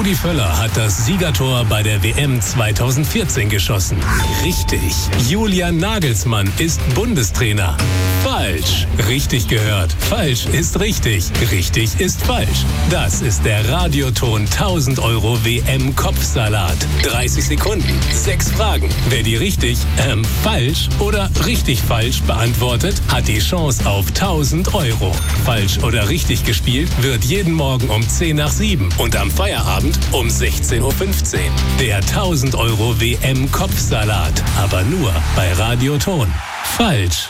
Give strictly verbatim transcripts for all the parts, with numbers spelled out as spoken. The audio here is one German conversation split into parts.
Rudi Völler hat das Siegertor bei der W M zweitausendvierzehn geschossen. Richtig. Julian Nagelsmann ist Bundestrainer. Falsch. Richtig gehört. Falsch ist richtig. Richtig ist falsch. Das ist der Radioton tausend Euro W M-Kopfsalat. dreißig Sekunden, sechs Fragen. Wer die richtig, ähm, falsch oder richtig falsch beantwortet, hat die Chance auf tausend Euro. Falsch oder richtig gespielt wird jeden Morgen um zehn nach sieben und am Feierabend um sechzehn Uhr fünfzehn. Der tausend Euro W M-Kopfsalat. Aber nur bei Radioton. Falsch.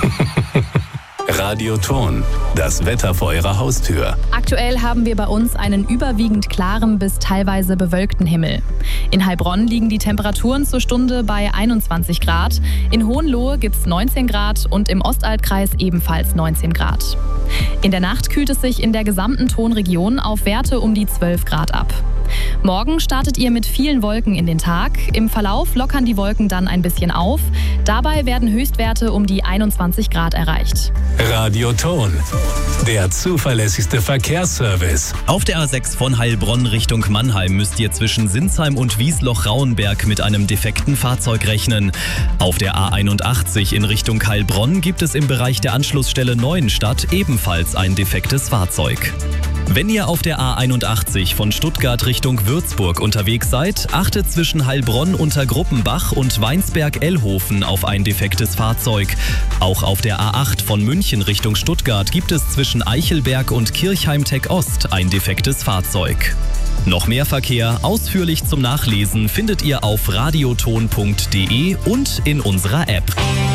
Radioton, das Wetter vor Ihrer Haustür. Aktuell haben wir bei uns einen überwiegend klaren bis teilweise bewölkten Himmel. In Heilbronn liegen die Temperaturen zur Stunde bei einundzwanzig Grad. In Hohenlohe gibt es neunzehn Grad und im Ostaltkreis ebenfalls neunzehn Grad. In der Nacht kühlt es sich in der gesamten Tonregion auf Werte um die zwölf Grad ab. Morgen startet ihr mit vielen Wolken in den Tag. Im Verlauf lockern die Wolken dann ein bisschen auf. Dabei werden Höchstwerte um die einundzwanzig Grad erreicht. Radioton, der zuverlässigste Verkehrsservice. Auf der A sechs von Heilbronn Richtung Mannheim müsst ihr zwischen Sinsheim und Wiesloch-Rauenberg mit einem defekten Fahrzeug rechnen. Auf der A einundachtzig in Richtung Heilbronn gibt es im Bereich der Anschlussstelle Neuenstadt ebenfalls ein defektes Fahrzeug. Wenn ihr auf der A einundachtzig von Stuttgart Richtung Würzburg unterwegs seid, achtet zwischen Heilbronn unter Gruppenbach und Weinsberg-Ellhofen auf ein defektes Fahrzeug. Auch auf der A acht von München Richtung Stuttgart gibt es zwischen Eichelberg und Kirchheim-Tech Ost ein defektes Fahrzeug. Noch mehr Verkehr ausführlich zum Nachlesen findet ihr auf radioton punkt de und in unserer App.